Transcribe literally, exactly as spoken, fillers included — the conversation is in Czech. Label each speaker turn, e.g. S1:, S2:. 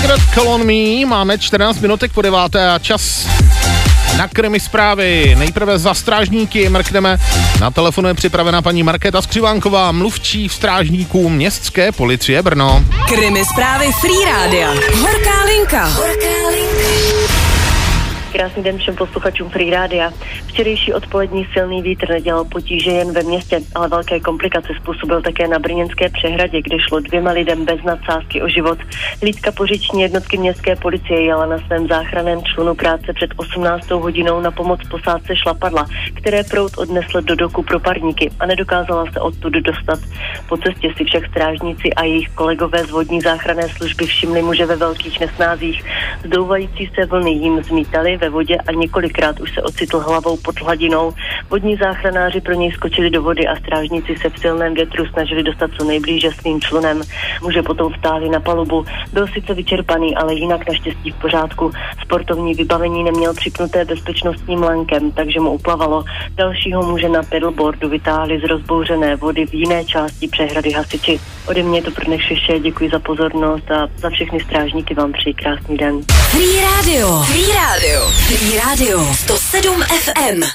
S1: Margaret Call on Me, máme čtrnáct minutek po deváté a čas na krimi zprávy. Nejprve za strážníky mrkneme. Na telefonu je připravena paní Markéta Skřivánková, mluvčí strážníků městské policie Brno.
S2: Krimi zprávy Free Rádia. Horká linka. Horká linka.
S3: Krásný den všem posluchačům Free Rádia. Včerejší odpolední silný vítr nedělal potíže jen ve městě, ale velké komplikace způsobil také na brněnské přehradě, kde šlo dvěma lidem bez nadsázky o život. Hlídka poříční jednotky městské policie jela na svém záchranném člunu krátce před osmnáctou hodinou na pomoc posádce šlapadla, které proud odnesl do doku pro parníky a nedokázala se odtud dostat. Po cestě si však strážníci a jejich kolegové z vodní záchranné služby všimli muže ve velkých nesnázích. Zdouvající se vlny jim zmítali ve vodě a několikrát už se ocitl hlavou pod hladinou. Vodní záchranáři pro něj skočili do vody a strážníci se v silném větru snažili dostat co nejblíže svým člunem. Muže potom vtáhli na palubu. Byl sice vyčerpaný, ale jinak naštěstí v pořádku. Sportovní vybavení neměl připnuté bezpečnostním lankem, takže mu uplavalo. Dalšího muže na pedalboardu vytáhli z rozbouřené vody v jiné části přehrady hasiči. Ode mě to pro dnešek vše, děkuji za pozornost a za všechny strážníky vám přeji krásný den.
S2: Free Radio. Free Radio. Free Radio. sto sedm F M.